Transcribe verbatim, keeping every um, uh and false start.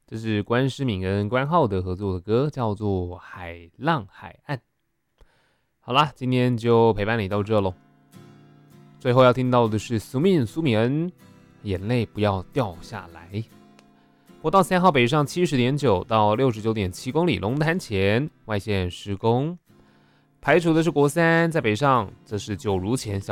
这是关诗敏跟关浩德合作的歌，叫做《海浪海岸》。好啦，今天就陪伴你到这喽。最后要听到的是苏敏苏敏恩，眼泪不要掉下来。国道三号北上七十点九到六十九点七公里龙潭前外线施工，排除的是国三，在北上则是九如前小